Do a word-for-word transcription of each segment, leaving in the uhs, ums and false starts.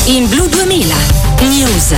in Blu duemila News.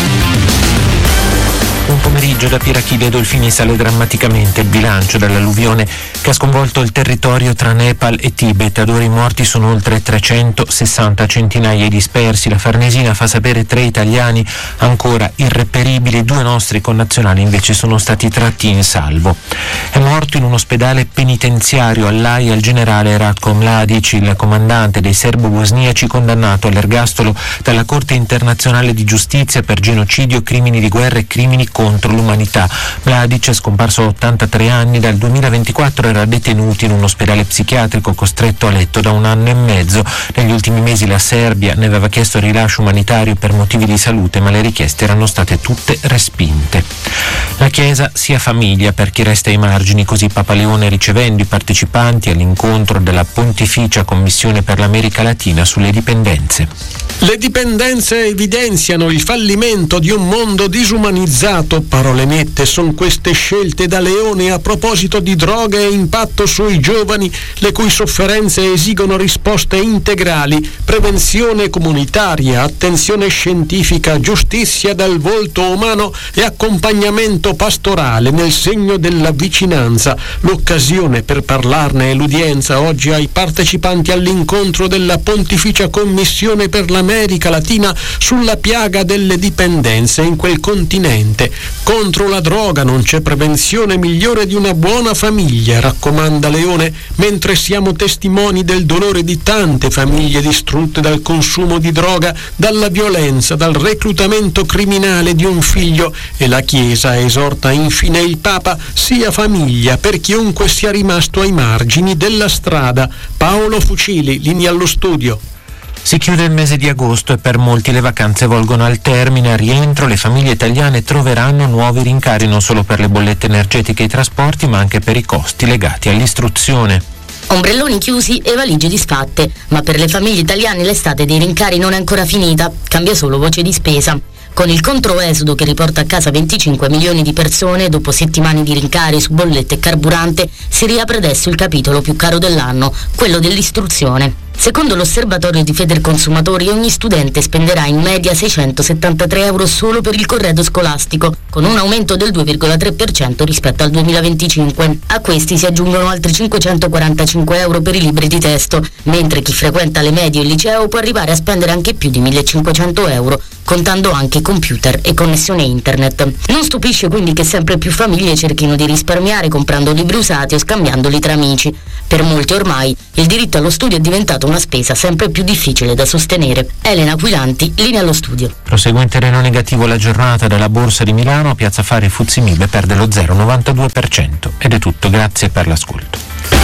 Un pomeriggio da Pirachide Dolfini sale drammaticamente il bilancio dall'alluvione che ha sconvolto il territorio tra Nepal e Tibet. Ad ora i morti sono oltre trecentosessanta, centinaia i dispersi. La Farnesina fa sapere tre italiani ancora irreperibili, due nostri connazionali invece sono stati tratti in salvo. È morto in un ospedale penitenziario all'Aia il generale Ratko Mladic, il comandante dei serbo-bosniaci condannato all'ergastolo dalla Corte internazionale di giustizia per genocidio, crimini di guerra e crimini contro l'umanità. Mladic è scomparso a ottantatré anni, dal duemilaventiquattro era detenuto in un ospedale psichiatrico, costretto a letto da un anno e mezzo. Negli ultimi mesi la Serbia ne aveva chiesto il rilascio umanitario per motivi di salute, ma le richieste erano state tutte respinte. La Chiesa sia famiglia per chi resta ai margini, così Papa Leone ricevendo i partecipanti all'incontro della Pontificia Commissione per l'America Latina sulle dipendenze. Le dipendenze evidenziano il fallimento di un mondo disumanizzato. Parole nette sono queste scelte da Leone a proposito di droga e impatto sui giovani, le cui sofferenze esigono risposte integrali, prevenzione comunitaria, attenzione scientifica, giustizia dal volto umano e accompagnamento pastorale nel segno della vicinanza. L'occasione per parlarne è l'udienza oggi ai partecipanti all'incontro della Pontificia Commissione per l'America Latina sulla piaga delle dipendenze in quel continente. Contro la droga non c'è prevenzione migliore di una buona famiglia, raccomanda Leone, mentre siamo testimoni del dolore di tante famiglie distrutte dal consumo di droga, dalla violenza, dal reclutamento criminale di un figlio, e la Chiesa esorta infine il Papa sia famiglia per chiunque sia rimasto ai margini della strada. Paolo Fucili, linea allo studio. Si chiude il mese di agosto e per molti le vacanze volgono al termine. A rientro le famiglie italiane troveranno nuovi rincari non solo per le bollette energetiche e i trasporti, ma anche per i costi legati all'istruzione. Ombrelloni chiusi e valigie disfatte, ma per le famiglie italiane l'estate dei rincari non è ancora finita, cambia solo voce di spesa. Con il controesodo che riporta a casa venticinque milioni di persone, dopo settimane di rincari su bollette e carburante, si riapre adesso il capitolo più caro dell'anno, quello dell'istruzione. Secondo l'osservatorio di Federconsumatori, ogni studente spenderà in media seicentosettantatré euro solo per il corredo scolastico, con un aumento del due virgola tre per cento rispetto al duemilaventicinque. A questi si aggiungono altri cinquecentoquarantacinque euro per i libri di testo, mentre chi frequenta le medie e il liceo può arrivare a spendere anche più di millecinquecento euro, contando anche computer e connessione internet. Non stupisce quindi che sempre più famiglie cerchino di risparmiare comprando libri usati o scambiandoli tra amici. Per molti ormai il diritto allo studio è diventato una spesa sempre più difficile da sostenere. Elena Aquilanti, linea allo studio. Prosegue in terreno negativo la giornata della Borsa di Milano. A Piazza Affari Fuzzi Mib perde lo zero virgola novantadue per cento. Ed è tutto, grazie per l'ascolto.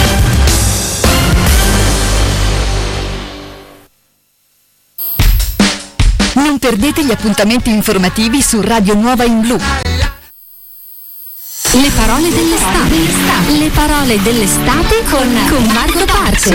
Non perdete gli appuntamenti informativi su Radio Nuova in Blu. Le parole dell'estate. Le parole dell'estate con, con Marco Parce.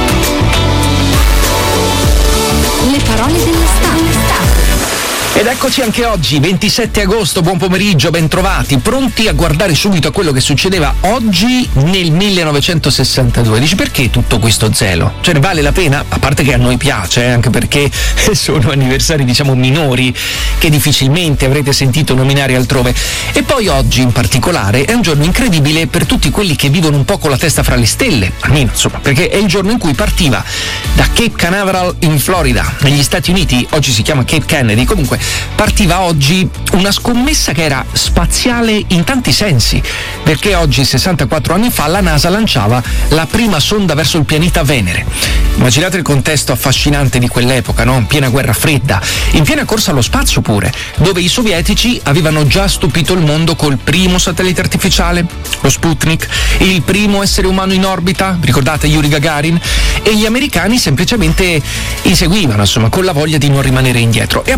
Le parole dell'estate. Ed eccoci anche oggi, ventisette agosto, buon pomeriggio, bentrovati, pronti a guardare subito a quello che succedeva oggi nel millenovecentosessantadue. Dici, perché tutto questo zelo? Cioè, ne vale la pena? A parte che a noi piace, eh, anche perché sono anniversari, diciamo, minori che difficilmente avrete sentito nominare altrove. E poi oggi in particolare è un giorno incredibile per tutti quelli che vivono un po' con la testa fra le stelle, almeno insomma, perché è il giorno in cui partiva da Cape Canaveral in Florida, negli Stati Uniti, oggi si chiama Cape Kennedy, comunque partiva oggi una scommessa che era spaziale in tanti sensi, perché oggi, sessantaquattro anni fa, la NASA lanciava la prima sonda verso il pianeta Venere. Immaginate il contesto affascinante di quell'epoca, no? In piena guerra fredda, in piena corsa allo spazio pure, dove i sovietici avevano già stupito il mondo col primo satellite artificiale, lo Sputnik, il primo essere umano in orbita, ricordate Yuri Gagarin, e gli americani semplicemente inseguivano, insomma, con la voglia di non rimanere indietro. E appunto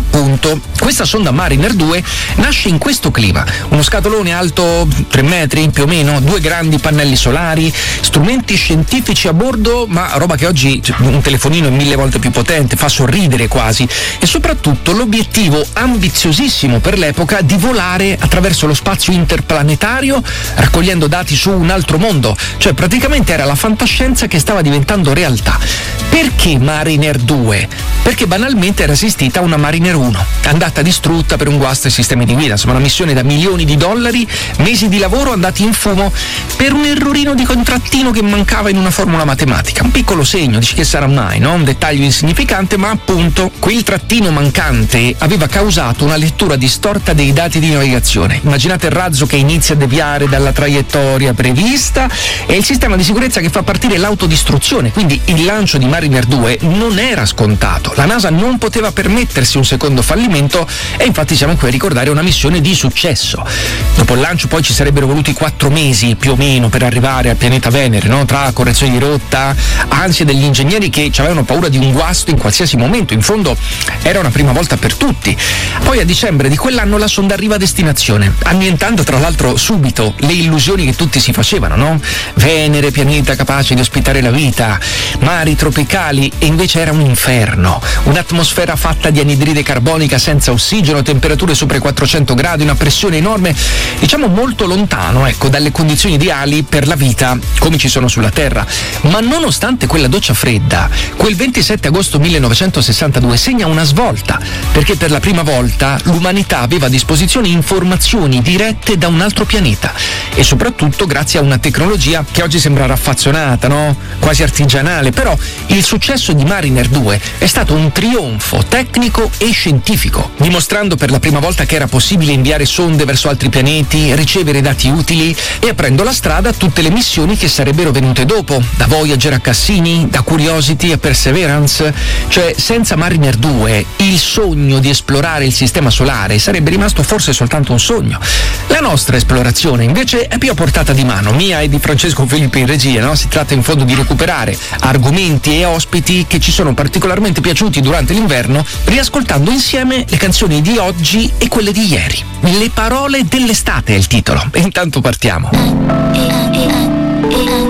appunto, questa sonda Mariner due nasce in questo clima, uno scatolone alto tre metri più o meno, due grandi pannelli solari, strumenti scientifici a bordo, ma roba che oggi un telefonino è mille volte più potente, fa sorridere quasi, e soprattutto l'obiettivo ambiziosissimo per l'epoca di volare attraverso lo spazio interplanetario raccogliendo dati su un altro mondo, cioè praticamente era la fantascienza che stava diventando realtà. Perché Mariner due? Perché banalmente era assistita a una Mariner uno, andata distrutta per un guasto ai sistemi di guida, insomma una missione da milioni di dollari, mesi di lavoro andati in fumo per un errorino di contrattino che mancava in una formula matematica, un piccolo segno, dici che sarà mai, no? Un dettaglio insignificante, ma appunto quel trattino mancante aveva causato una lettura distorta dei dati di navigazione. Immaginate il razzo che inizia a deviare dalla traiettoria prevista e il sistema di sicurezza che fa partire l'autodistruzione, quindi il lancio di Mariner due non era scontato. La NASA non poteva permettersi un secondo fallimento e infatti siamo qui a ricordare una missione di successo. Dopo il lancio poi ci sarebbero voluti quattro mesi più o meno per arrivare al pianeta Venere, no? Tra correzioni di rotta, ansie degli ingegneri che avevano paura di un guasto in qualsiasi momento. In fondo era una prima volta per tutti. Poi a dicembre di quell'anno la sonda arriva a destinazione, annientando tra l'altro subito le illusioni che tutti si facevano, no? Venere, pianeta capace di ospitare la vita, mari tropicali, e invece era un inferno, un'atmosfera fatta di anidride carbonica senza ossigeno, temperature sopra i quattrocento gradi, una pressione enorme, diciamo molto lontano, ecco, dalle condizioni ideali per la vita come ci sono sulla Terra. Ma nonostante quella doccia fredda, quel ventisette agosto millenovecentosessantadue segna una svolta, perché per la prima volta l'umanità aveva a disposizione informazioni dirette da un altro pianeta, e soprattutto grazie a una tecnologia che oggi sembra raffazzonata, no? Quasi artigianale, però il successo di Mariner due è stato un trionfo tecnico e scientifico, dimostrando per la prima volta che era possibile inviare sonde verso altri pianeti, ricevere dati utili e aprendo la strada a tutte le missioni che sarebbero venute dopo, da Voyager a Cassini, da Curiosity a Perseverance. Cioè, senza Mariner due il sogno di esplorare il sistema solare sarebbe rimasto forse soltanto un sogno. La nostra esplorazione invece è più a portata di mano, mia e di Francesco Filippi in regia, no? Si tratta in fondo di recuperare argomenti e ospiti che ci sono particolarmente piaciuti durante l'inverno, riascoltando insieme le canzoni di oggi e quelle di ieri. Le parole dell'estate è il titolo, e intanto partiamo.